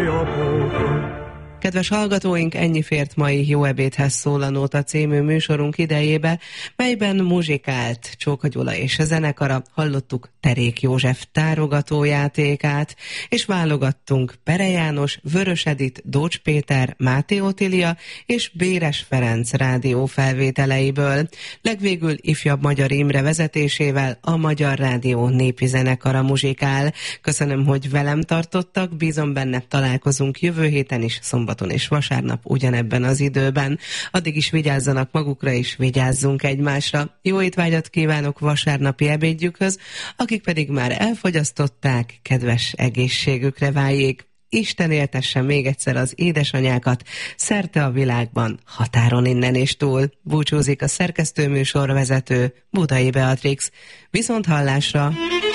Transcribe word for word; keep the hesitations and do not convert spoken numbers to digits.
Kedves hallgatóink, ennyi fért mai Jó ebédhez szól a Nóta című műsorunk idejébe, melyben muzsikált Csóka Gyula és a zenekara, hallottuk Terék József tárogatójátékát, és válogattunk Pere János, Vörös Edit, Dócs Péter, Máté Otília és Béres Ferenc rádió felvételeiből. Legvégül ifjabb Magyar Imre vezetésével a Magyar Rádió népi zenekara muzsikál. Köszönöm, hogy velem tartottak, bízom benne, találkozunk jövő héten is, szombaton és vasárnap ugyanebben az időben. Addig is vigyázzanak magukra, és vigyázzunk egymásra. Jó étvágyat kívánok vasárnapi ebédjükhöz, akik pedig már elfogyasztották, kedves egészségükre váljék. Isten éltesse még egyszer az édesanyákat szerte a világban, határon innen és túl. Búcsúzik a szerkesztőműsorvezető, Budai Beatrix. Viszont hallásra!